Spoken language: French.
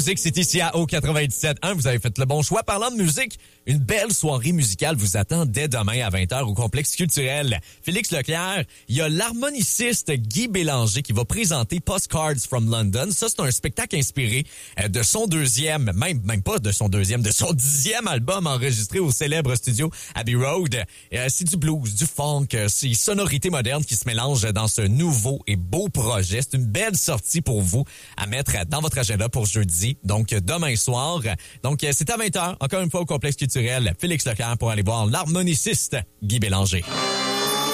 Musique, c'est ici à O97.1. Vous avez fait le bon choix. Parlant de musique, une belle soirée musicale vous attend dès demain à 20h au Complexe culturel Félix Leclerc. Il y a l'harmoniciste Guy Bélanger qui va présenter Postcards from London. Ça, c'est un spectacle inspiré de son deuxième, même pas de son deuxième, de son 10e album enregistré au célèbre studio Abbey Road. C'est du blues, du funk, c'est sonorités modernes qui se mélangent dans ce nouveau et beau projet. C'est une belle sortie pour vous à mettre dans votre agenda pour jeudi. Donc, demain soir. Donc, c'est à 20h, encore une fois, au Complexe culturel Félix Leclerc pour aller voir l'harmoniciste Guy Bélanger.